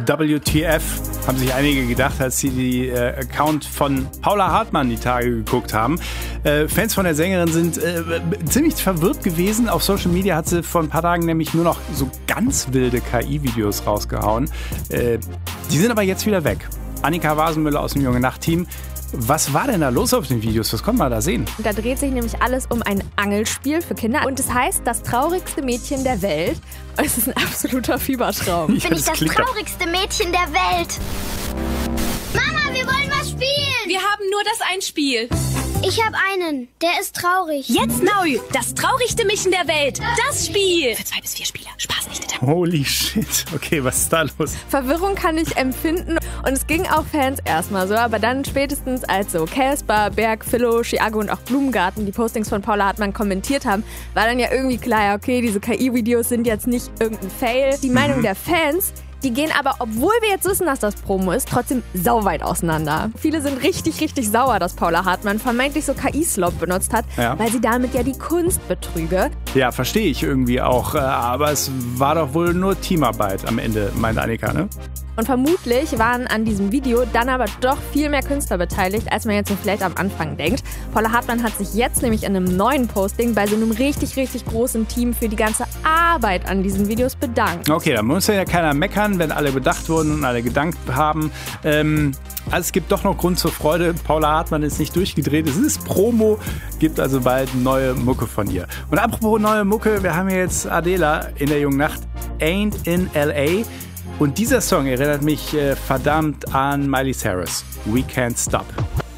WTF, haben sich einige gedacht, als sie die Account von Paula Hartmann die Tage geguckt haben. Fans von der Sängerin sind ziemlich verwirrt gewesen. Auf Social Media hat sie vor ein paar Tagen nämlich nur noch so ganz wilde KI-Videos rausgehauen. Die sind aber jetzt wieder weg. Annika Wasenmüller aus dem Junge-Nacht-Team. Was war denn da los auf den Videos? Was konnte man da sehen? Da dreht sich nämlich alles um ein Angelspiel für Kinder. Und es heißt, das traurigste Mädchen der Welt. Und es ist ein absoluter Fiebertraum. Bin ich das traurigste Mädchen der Welt? Mama, wir wollen was spielen. Wir haben nur das ein Spiel. Ich habe einen. Der ist traurig. Jetzt neu. Das traurigste Mädchen der Welt. Das Spiel. Für 2 bis 4 Spieler. Spaß nicht. Holy shit. Okay, was ist da los? Verwirrung kann ich empfinden. Und es ging auch Fans erstmal so. Aber dann spätestens als so Casper, Berg, Philo, Chiago und auch Blumengarten die Postings von Paula Hartmann kommentiert haben, war dann ja irgendwie klar, ja, okay, diese KI-Videos sind jetzt nicht irgendein Fail. Die Meinung der Fans, die gehen aber, obwohl wir jetzt wissen, dass das Promo ist, trotzdem sauweit auseinander. Viele sind richtig, richtig sauer, dass Paula Hartmann vermeintlich so KI-Slop benutzt hat, weil sie damit ja die Kunst betrüge. Ja, verstehe ich irgendwie auch. Aber es war doch wohl nur Teamarbeit am Ende, meint Annika, ne? Und vermutlich waren an diesem Video dann aber doch viel mehr Künstler beteiligt, als man jetzt so vielleicht am Anfang denkt. Paula Hartmann hat sich jetzt nämlich in einem neuen Posting bei so einem richtig, richtig großen Team für die ganze Arbeit an diesen Videos bedankt. Okay, da muss ja keiner meckern, wenn alle bedacht wurden und alle gedankt haben. Also es gibt doch noch Grund zur Freude. Paula Hartmann ist nicht durchgedreht. Es ist Promo, gibt also bald neue Mucke von ihr. Und apropos neue Mucke, wir haben hier jetzt Adela in der Jungen Nacht, Ain't in L.A., und dieser Song erinnert mich verdammt an Miley Cyrus. We Can't Stop.